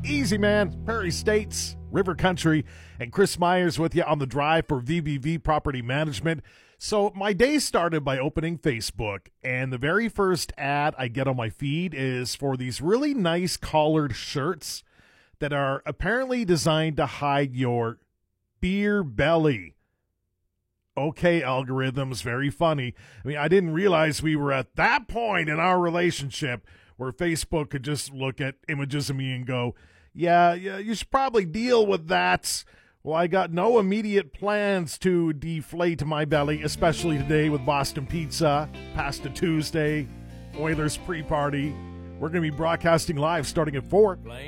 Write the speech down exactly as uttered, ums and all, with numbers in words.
Easy, man. Prairie States, River Country, and Chris Myers with you on the drive for V B V Property Management. So my day started by opening Facebook, and the very first ad I get on my feed is for these really nice collared shirts that are apparently designed to hide your beer belly. Okay, algorithms, very funny. I mean, I didn't realize we were at that point in our relationship where Facebook could just look at images of me and go, yeah, yeah, you should probably deal with that. Well, I got no immediate plans to deflate my belly, especially today with Boston Pizza, Pasta Tuesday, Oilers pre-party. We're going to be broadcasting live starting at four.